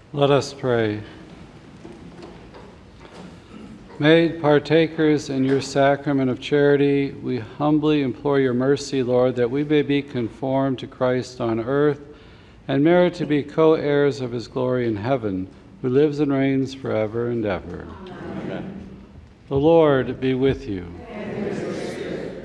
Let us pray. Made partakers in your sacrament of charity, we humbly implore your mercy, Lord, that we may be conformed to Christ on earth and merit to be co-heirs of his glory in heaven, who lives and reigns forever and ever. Amen. The Lord be with you.